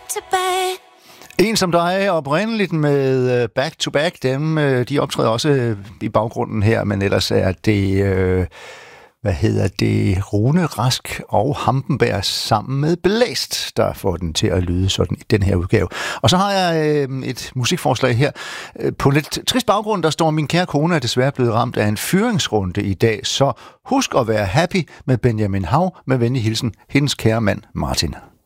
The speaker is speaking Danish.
to back. En som dig oprindeligt med Back to Back, dem, de optræder også i baggrunden her, men ellers er det, Rune Rask og Hampenberg sammen med Blæst, der får den til at lyde sådan i den her udgave. Og så har jeg et musikforslag her. På lidt trist baggrund, der står: min kære kone er desværre blevet ramt af en fyringsrunde i dag, så husk at være happy med Benjamin Hav, med venlig hilsen, hendes kære mand Martin.